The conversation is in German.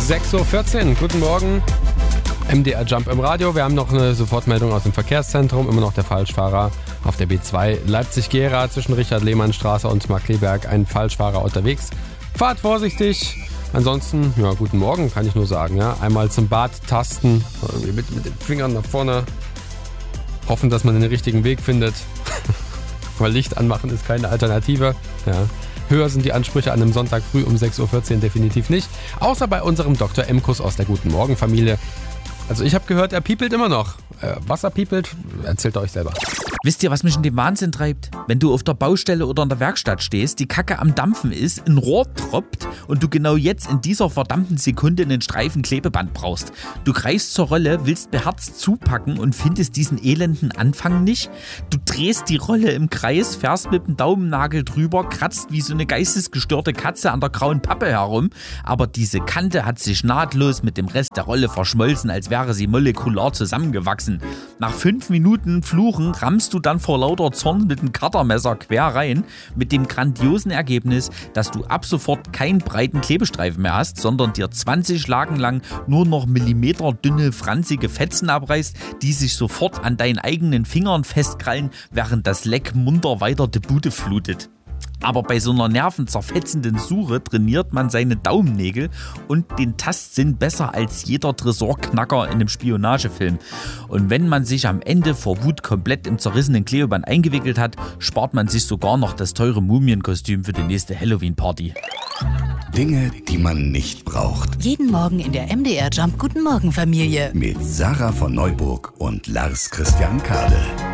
6.14 Uhr, guten Morgen. MDR Jump im Radio. Wir haben noch eine Sofortmeldung aus dem Verkehrszentrum. Immer noch der Falschfahrer auf der B2 Leipzig-Gera zwischen Richard-Lehmann-Straße und Markkleeberg. Ein Falschfahrer unterwegs. Fahrt vorsichtig. Ansonsten, ja, guten Morgen, kann ich nur sagen. Ja. Einmal zum Bad tasten, irgendwie mit den Fingern nach vorne. Hoffen, dass man den richtigen Weg findet. Weil Licht anmachen ist keine Alternative. Ja. Höher sind die Ansprüche an einem Sonntag früh um 6.14 Uhr definitiv nicht. Außer bei unserem Dr. Emkus aus der Guten Morgen Familie. Also ich habe gehört, er piepelt immer noch. Was er piepelt, erzählt er euch selber. Wisst ihr, was mich in den Wahnsinn treibt? Wenn du auf der Baustelle oder in der Werkstatt stehst, die Kacke am Dampfen ist, ein Rohr tropft und du genau jetzt in dieser verdammten Sekunde einen Streifen Klebeband brauchst. Du greifst zur Rolle, willst beherzt zupacken und findest diesen elenden Anfang nicht. Du drehst die Rolle im Kreis, fährst mit dem Daumennagel drüber, kratzt wie so eine geistesgestörte Katze an der grauen Pappe herum, aber diese Kante hat sich nahtlos mit dem Rest der Rolle verschmolzen, als wäre sie molekular zusammengewachsen. Nach 5 Minuten Fluchen rammst du dann vor lauter Zorn mit dem Cuttermesser quer rein, mit dem grandiosen Ergebnis, dass du ab sofort keinen breiten Klebestreifen mehr hast, sondern dir 20 Lagen lang nur noch millimeterdünne, franzige Fetzen abreißt, die sich sofort an deinen eigenen Fingern festkrallen, während das Leck munter weiter die Bude flutet. Aber bei so einer nervenzerfetzenden Suche trainiert man seine Daumennägel und den Tastsinn besser als jeder Tresorknacker in einem Spionagefilm. Und wenn man sich am Ende vor Wut komplett im zerrissenen Klebeband eingewickelt hat, spart man sich sogar noch das teure Mumienkostüm für die nächste Halloween-Party. Dinge, die man nicht braucht. Jeden Morgen in der MDR Jump Guten Morgen Familie. Mit Sarah von Neuburg und Lars Christian Kahle.